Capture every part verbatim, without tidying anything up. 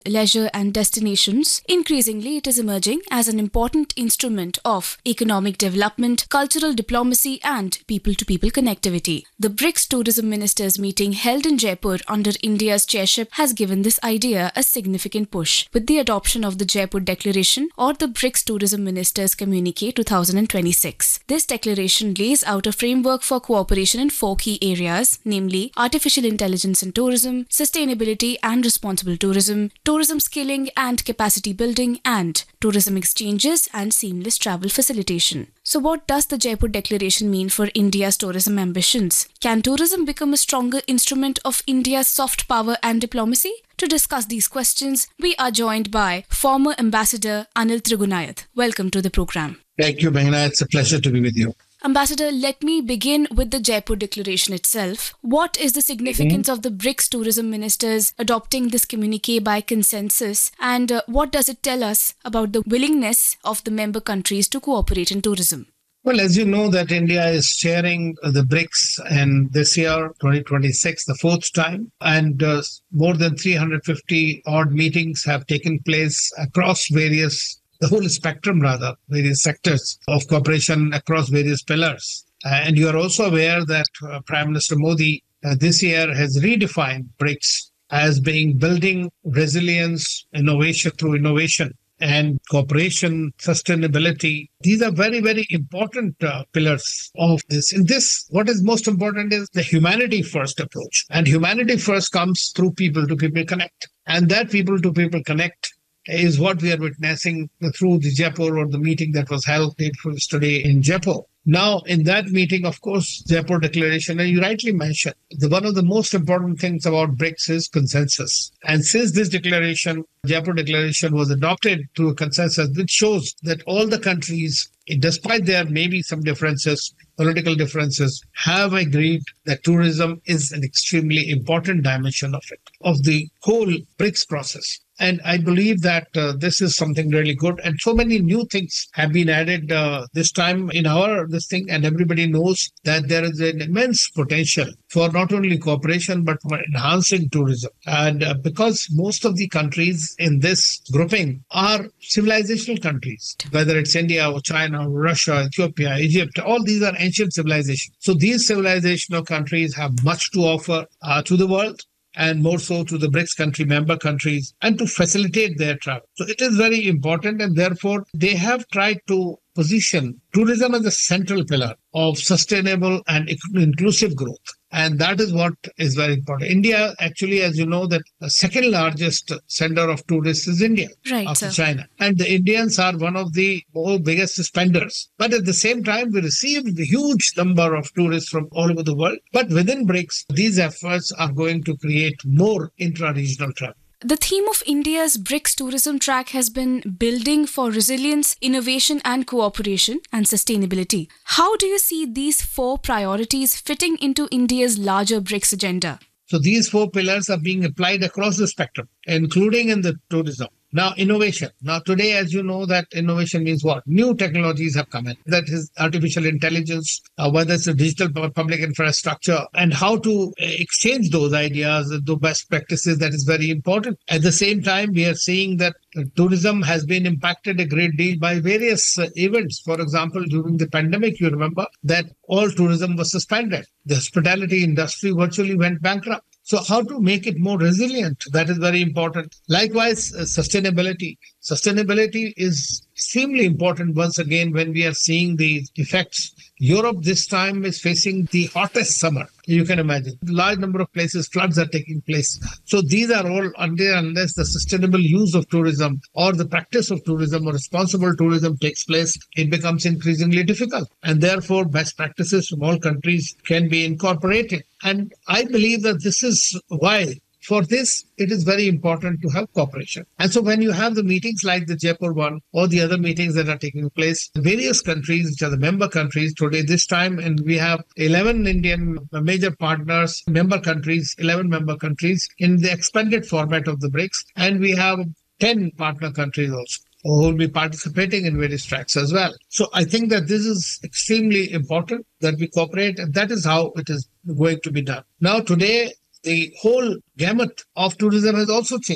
leisure and destinations, increasingly it is emerging as an important instrument of economic development, cultural diplomacy and people-to-people connectivity. The BRICS Tourism Ministers meeting held in Jaipur under India's chairship has given this idea a significant push with the adoption of the Jaipur Declaration or the BRICS Tourism Ministers Communique twenty twenty-six. This declaration lays out a framework for cooperation in four key areas, namely artificial intelligence in tourism, sustainability and responsible tourism, tourism skilling and capacity building, and tourism exchanges and seamless travel facilitation. So what does the Jaipur Declaration mean for India's tourism ambitions? Can tourism become a stronger instrument of India's soft power and diplomacy? To discuss these questions, we are joined by former Ambassador Anil Trigunayath. Welcome to the program. Thank you, Meghna. It's a pleasure to be with you. Ambassador, let me begin with the Jaipur Declaration itself. What is the significance mm-hmm. of the BRICS tourism ministers adopting this communique by consensus, and uh, what does it tell us about the willingness of the member countries to cooperate in tourism? Well, as you know that India is chairing the BRICS and this year, twenty twenty-six, the fourth time, and uh, more than three hundred fifty odd meetings have taken place across various the whole spectrum, rather, various sectors of cooperation across various pillars. Uh, and you are also aware that uh, Prime Minister Modi uh, this year has redefined BRICS as being building resilience, innovation through innovation, and cooperation, sustainability. These are very, very important uh, pillars of this. In this, what is most important is the humanity first approach. And humanity first comes through people-to-people connect. And that people-to-people connect is what we are witnessing through the Jaipur or the meeting that was held today in Jaipur. Now, in that meeting, of course, Jaipur Declaration, and you rightly mentioned, the, one of the most important things about BRICS is consensus. And since this declaration, Jaipur Declaration was adopted through a consensus, which shows that all the countries, despite there may be some differences, political differences, have agreed that tourism is an extremely important dimension of it, of the whole BRICS process. And I believe that uh, this is something really good. And so many new things have been added uh, this time in our this thing. And everybody knows that there is an immense potential for not only cooperation, but for enhancing tourism. And uh, because most of the countries in this grouping are civilizational countries, whether it's India or China, or Russia, Ethiopia, Egypt, all these are ancient civilizations. So these civilizational countries have much to offer uh, to the world, and more so to the BRICS country member countries, and to facilitate their travel. So it is very important, and therefore they have tried to position tourism as a central pillar of sustainable and inclusive growth. And that is what is very important. India, actually, as you know, that the second largest sender of tourists is India, right, after sir. China. And the Indians are one of the more biggest spenders. But at the same time, we received a huge number of tourists from all over the world. But within BRICS, these efforts are going to create more intra-regional travel. The theme of India's BRICS tourism track has been building for resilience, innovation and cooperation and sustainability. How do you see these four priorities fitting into India's larger BRICS agenda? So these four pillars are being applied across the spectrum, including in the tourism. Now, innovation. Now, today, as you know, that innovation means what? New technologies have come in. That is artificial intelligence, uh, whether it's a digital public infrastructure, and how to exchange those ideas, the best practices, that is very important. At the same time, we are seeing that uh, tourism has been impacted a great deal by various uh, events. For example, during the pandemic, you remember that all tourism was suspended. The hospitality industry virtually went bankrupt. So how to make it more resilient? That is very important. Likewise, uh, sustainability. Sustainability is extremely important once again when we are seeing the effects. Europe this time is facing the hottest summer. You can imagine. A large number of places, floods are taking place. So these are all until unless the sustainable use of tourism or the practice of tourism or responsible tourism takes place, it becomes increasingly difficult. And therefore, best practices from all countries can be incorporated. And I believe that this is why for this, it is very important to have cooperation. And so when you have the meetings like the Jaipur one or the other meetings that are taking place, various countries, which are the member countries today, this time, and we have eleven Indian major partners, member countries, eleven member countries in the expanded format of the BRICS. And we have ten partner countries also who will be participating in various tracks as well. So I think that this is extremely important that we cooperate, and that is how it is going to be done. Now, today, the whole gamut of tourism has also changed.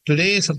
Today,